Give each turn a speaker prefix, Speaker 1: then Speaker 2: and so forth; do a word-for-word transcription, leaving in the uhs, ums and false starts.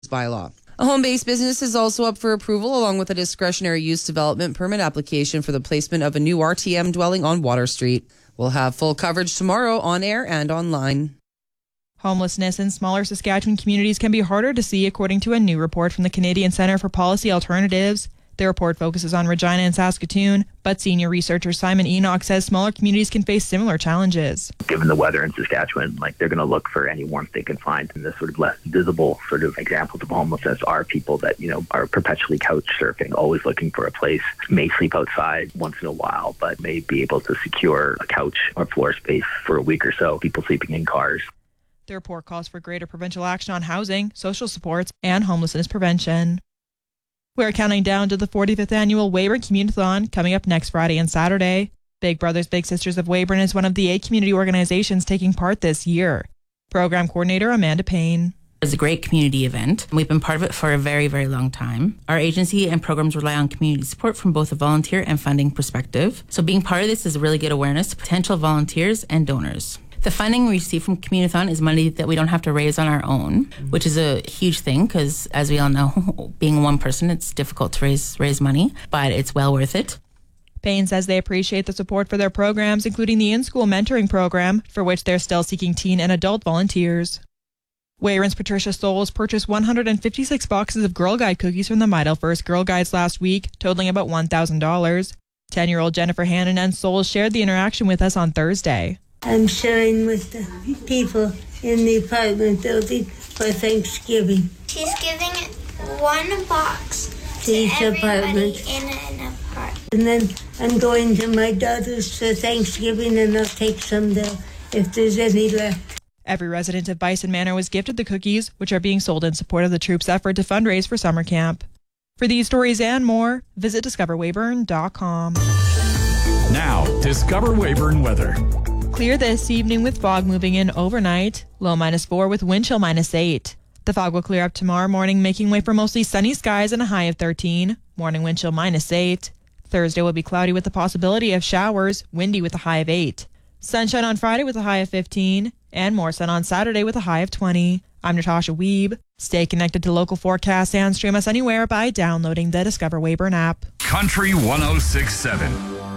Speaker 1: bylaw. A home-based business is also up for approval along with a discretionary use development permit application for the placement of a new R T M dwelling on Water Street. We'll have full coverage tomorrow on air and online.
Speaker 2: Homelessness in smaller Saskatchewan communities can be harder to see, according to a new report from the Canadian Centre for Policy Alternatives. The report focuses on Regina and Saskatoon, but senior researcher Simon Enoch says smaller communities can face similar challenges.
Speaker 3: Given the weather in Saskatchewan, like they're going to look for any warmth they can find. And the sort of less visible sort of examples of homelessness are people that, you know, are perpetually couch surfing, always looking for a place, may sleep outside once in a while, but may be able to secure a couch or floor space for a week or so, people sleeping in cars.
Speaker 2: The report calls for greater provincial action on housing, social supports, and homelessness prevention. We're counting down to the forty-fifth annual Weyburn Community-thon coming up next Friday and Saturday. Big Brothers Big Sisters of Weyburn is one of the eight community organizations taking part this year. Program coordinator Amanda Payne.
Speaker 4: It's a great community event. We've been part of it for a very, very long time. Our agency and programs rely on community support from both a volunteer and funding perspective. So being part of this is a really good awareness to potential volunteers and donors. The funding we receive from Community-thon is money that we don't have to raise on our own, which is a huge thing because, as we all know, being one person, it's difficult to raise raise money, but it's well worth it.
Speaker 2: Payne says they appreciate the support for their programs, including the in-school mentoring program, for which they're still seeking teen and adult volunteers. Weyburn's Patricia Souls purchased one hundred fifty-six boxes of Girl Guide cookies from the Midale First Girl Guides last week, totaling about one thousand dollars. ten-year-old Jennifer Hannon and Souls shared the interaction with us on Thursday.
Speaker 5: I'm sharing with the people in the apartment building for Thanksgiving.
Speaker 6: She's giving one box
Speaker 5: to,
Speaker 6: to
Speaker 5: each
Speaker 6: everybody
Speaker 5: apartment.
Speaker 6: in an apartment.
Speaker 5: And then I'm going to my daughter's for Thanksgiving, and I'll take some there if there's any left.
Speaker 2: Every resident of Bison Manor was gifted the cookies, which are being sold in support of the troops' effort to fundraise for summer camp. For these stories and more, visit discover weyburn dot com.
Speaker 7: Now, Discover Weyburn weather.
Speaker 2: Clear this evening with fog moving in overnight. Low minus four with wind chill minus eight. The fog will clear up tomorrow morning, making way for mostly sunny skies and a high of thirteen. Morning wind chill minus eight. Thursday will be cloudy with the possibility of showers, windy with a high of eight. Sunshine on Friday with a high of fifteen. And more sun on Saturday with a high of twenty. I'm Natasha Weeb. Stay connected to local forecasts and stream us anywhere by downloading the Discover Weyburn app.
Speaker 7: Country one oh six point seven.